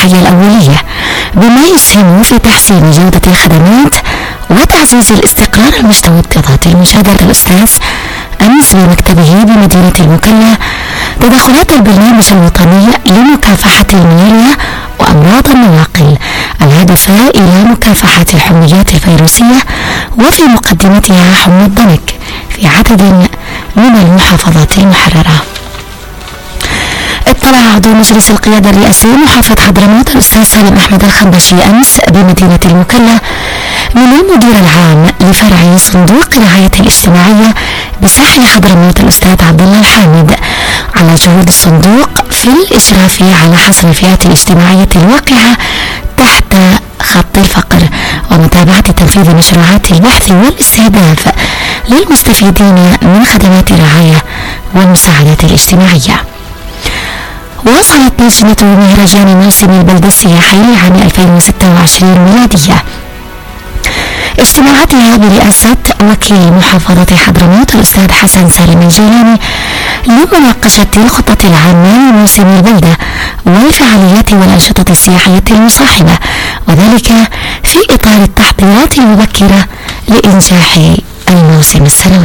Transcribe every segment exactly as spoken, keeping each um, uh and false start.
الصحية الأولية، بما يسهم في تحسين جودة الخدمات وتعزيز الاستقرار المستوى. المشاهدة الأستاذ أمس بمكتبه بمدينة المكلا تدخلات البرنامج الوطني لمكافحة الملاريا وأمراض النواقل الهادفة إلى مكافحة الحميات الفيروسية، وفي مقدمتها حمى الضنك في عدد من المحافظات المحررة. اطلع عضو مجلس القيادة الرئاسي محافظ حضرموت الأستاذ سالم أحمد الخنبشي أمس بمدينة المكلا من المدير العام لفرع صندوق الرعاية الاجتماعية بساحل حضرموت الأستاذ عبد الله الحامد على جهود الصندوق في الإشراف على حصر الفئات الاجتماعية الواقعة تحت خط الفقر ومتابعة تنفيذ مشروعات البحث والاستهداف للمستفيدين من خدمات الرعاية والمساعدات الاجتماعية. وصلت نجمة مهرجان موسم البلد السياحي لعام ألفين وستة وعشرين ميلادية اجتماعاتها برئاسة وكيل محافظة حضرموت الأستاذ حسن سالم الجيلاني لمناقشة الخطة العامة لموسم البلدة والفعاليات والأنشطة السياحية المصاحبة، وذلك في إطار التحضيرات المبكرة لإنجاح الموسم السنوي.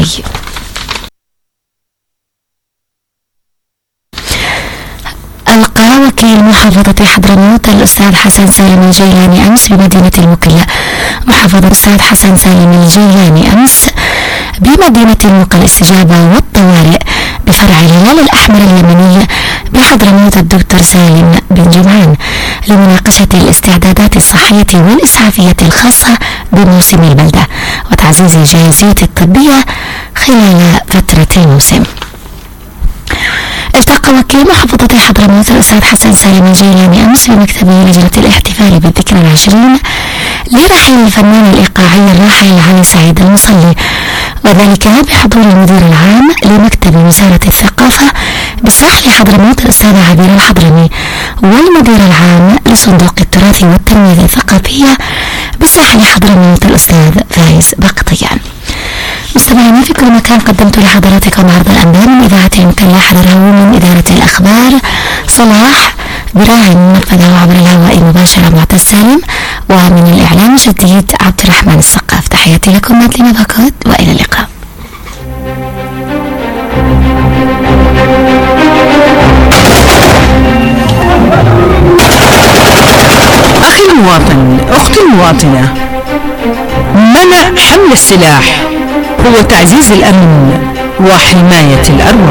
ألقى وكيل محافظة حضرموت الأستاذ حسن سالم الجيلاني أمس بمدينة المكلا محافظة الأستاذ حسن سالم الجيلاني أمس بمدينة المكلا الاستجابة والطوارئ بفرع الهلال الأحمر اليمني بحضرموت الدكتور سالم بن جمعان لمناقشة الاستعدادات الصحية والإسعافية الخاصة بموسم البلدة وتعزيز الجاهزية الطبية خلال فترة الموسم. التقى وكيل محافظة حضرموت الأستاذ حسن سالم الجيلاني أمس بمكتبه لجنة الاحتفال بالذكرى العشرين لرحيل الفنان الإيقاعي الراحل علي سعيد المصلي، وذلك بحضور المدير العام لمكتب وزارة الثقافة بالساحل حضرموت الأستاذ عبير الحضرمي والمدير العام لصندوق التراث والتنمية الثقافية بالساحل حضرموت الأستاذ فايز بقطيان. مستمعينا في كل مكان، قدمت لحضراتكم عرض الأنباء من إذاعة المكلا، حضره من إدارة الأخبار صلاح براهي، منفذه عبر الهواء مباشرة معتز سالم، ومن الإعلام الجديد عبد الرحمن السقاف. تحياتي لكم مادلين باكوت وإلى اللقاء. أخي المواطن، أختي المواطنة، منع حمل السلاح هو تعزيز الأمن وحماية الأرواح.